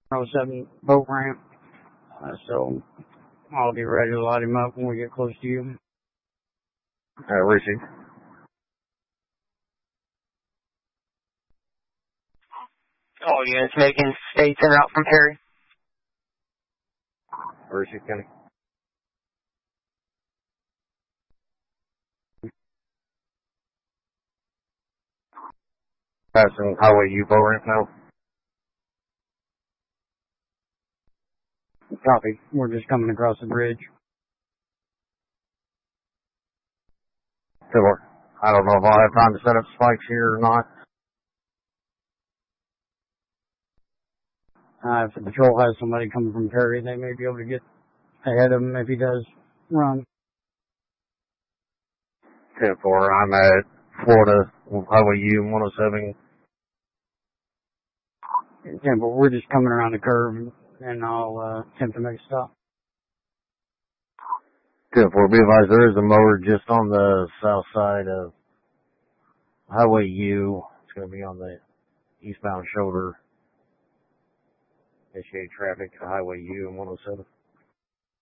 107 boat ramp. So I'll get ready to light him up when we get close to you. Receive. All units making states en route from Perry. Receive, Kenny. Passing Highway U boat ramp now. Copy. We're just coming across the bridge. Sure. I don't know if I'll have time to set up spikes here or not. If the patrol has somebody coming from Perry, they may be able to get ahead of him if he does run. 10-4, I'm at Florida, Highway U, 107. Yeah, but we're just coming around the curve, and I'll attempt to make a stop. 10-4, be advised, there is a motor just on the south side of Highway U. It's going to be on the eastbound shoulder. Initiate traffic to Highway U and 107.